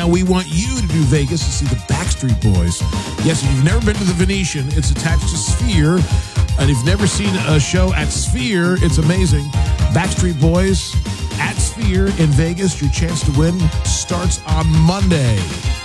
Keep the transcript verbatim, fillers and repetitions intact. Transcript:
now we want you to do Vegas to see the Backstreet Boys. Yes, if you've never been to the Venetian, it's attached to Sphere. And if you've never seen a show at Sphere, it's amazing. Backstreet Boys at Sphere in Vegas. Your chance to win starts on Monday.